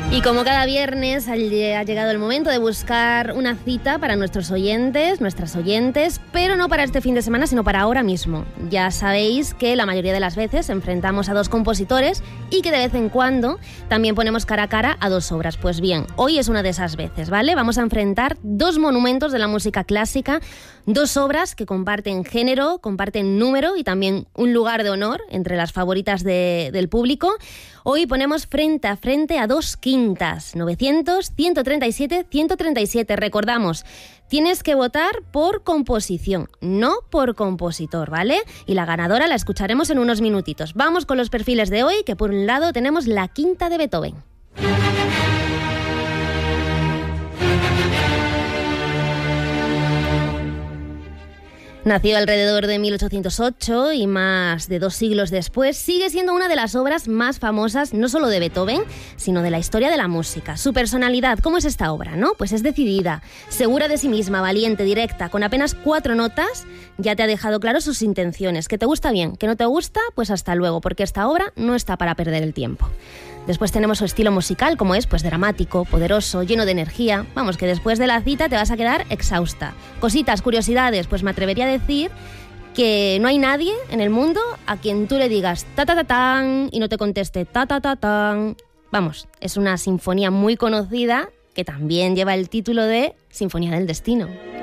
Y como cada viernes ha llegado el momento de buscar una cita para nuestros oyentes, nuestras oyentes, pero no para este fin de semana, sino para ahora mismo. Ya sabéis que la mayoría de las veces enfrentamos a dos compositores y que de vez en cuando también ponemos cara a cara a dos obras. Pues bien, hoy es una de esas veces, ¿vale? Vamos a enfrentar dos monumentos de la música clásica, dos obras que comparten género, comparten número y también un lugar de honor entre las favoritas del público. Hoy ponemos frente a frente a dos quintas, 900, 137, 137. Recordamos, tienes que votar por composición, no por compositor, ¿vale? Y la ganadora la escucharemos en unos minutitos. Vamos con los perfiles de hoy, que por un lado tenemos la quinta de Beethoven. Nació alrededor de 1808 y más de 2 siglos después sigue siendo una de las obras más famosas no solo de Beethoven, sino de la historia de la música. Su personalidad, ¿cómo es esta obra, no? Pues es decidida, segura de sí misma, valiente, directa, con apenas 4 notas ya te ha dejado claro sus intenciones. ¿Que te gusta bien? ¿Que no te gusta? Pues hasta luego, porque esta obra no está para perder el tiempo. Después tenemos su estilo musical, como es, pues dramático, poderoso, lleno de energía. Vamos, que después de la cita te vas a quedar exhausta. Cositas, curiosidades, pues me atrevería a decir que no hay nadie en el mundo a quien tú le digas ta-ta-ta-tan y no te conteste ta-ta-ta-tan. Vamos, es una sinfonía muy conocida que también lleva el título de Sinfonía del Destino.